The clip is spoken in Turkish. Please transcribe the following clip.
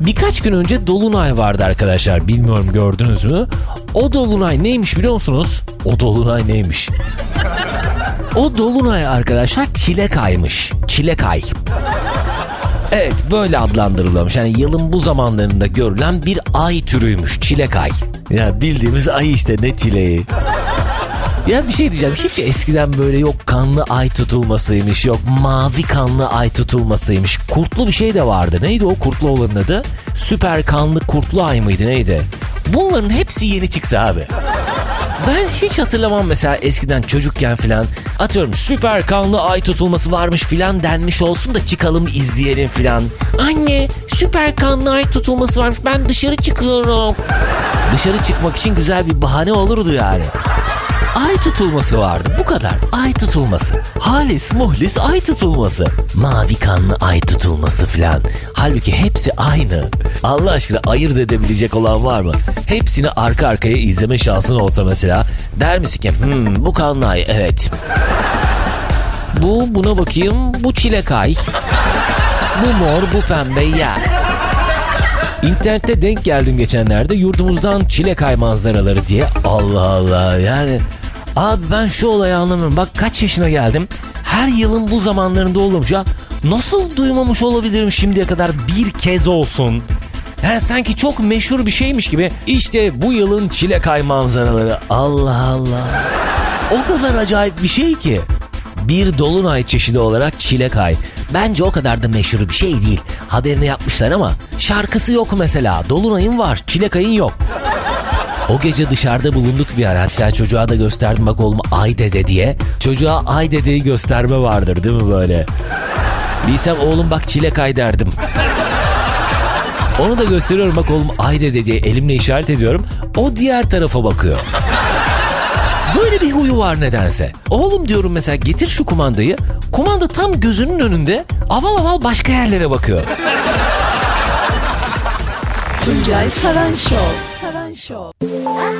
Birkaç gün önce dolunay vardı arkadaşlar. Bilmiyorum gördünüz mü? O dolunay neymiş biliyor musunuz? O dolunay neymiş? O dolunay arkadaşlar çilek aymış. Çilek ay. Evet, böyle adlandırılıyormuş. Yani yılın bu zamanlarında görülen bir ay türüymüş. Çilek ay. Ya bildiğimiz ay işte, ne çileği. Ya bir şey diyeceğim. Hiç eskiden böyle yok kanlı ay tutulmasıymış, yok mavi kanlı ay tutulmasıymış. Kurtlu bir şey de vardı. Neydi o kurtlu olanın adı? Süper kanlı kurtlu ay mıydı, neydi? Bunların hepsi yeni çıktı abi. Ben hiç hatırlamam mesela eskiden çocukken filan, atıyorum süper kanlı ay tutulması varmış filan denmiş olsun da çıkalım izleyelim filan. Anne, süper kanlı ay tutulması varmış, ben dışarı çıkıyorum. Dışarı çıkmak için güzel bir bahane olurdu yani. Ay tutulması vardı, bu kadar. Ay tutulması. Halis muhlis ay tutulması. Mavi kanlı ay tutulması filan. Halbuki hepsi aynı. Allah aşkına ayırt edebilecek olan var mı? Hepsini arka arkaya izleme şansın olsa mesela, der misin ki bu kanlı ay, evet. Buna bakayım, bu çilek ay. Bu mor, bu pembe ya. İnternette denk geldim geçenlerde, yurdumuzdan çilek ay manzaraları diye. Allah Allah, yani abi ben şu olayı anlamıyorum. Bak kaç yaşına geldim, her yılın bu zamanlarında olurmuş ya. Nasıl duymamış olabilirim şimdiye kadar bir kez olsun? Yani sanki çok meşhur bir şeymiş gibi. İşte bu yılın çilek ay manzaraları. Allah Allah. O kadar acayip bir şey ki. Bir dolunay çeşidi olarak çilek ay. Bence o kadar da meşhur bir şey değil. Haberini yapmışlar ama şarkısı yok mesela. Dolunayın var, çilek ayın yok. O gece dışarıda bulunduk bir ara. Hatta çocuğa da gösterdim, bak oğlum ay dede diye. Çocuğa ay dedeyi gösterme vardır değil mi böyle? Bilsem oğlum bak çilek ay derdim. Onu da gösteriyorum, bak oğlum ay dede diye elimle işaret ediyorum. O diğer tarafa bakıyor. Böyle bir huyu var nedense. Oğlum diyorum mesela, getir şu kumandayı. Kumanda tam gözünün önünde, aval aval başka yerlere bakıyor. Tuncay Saran Show.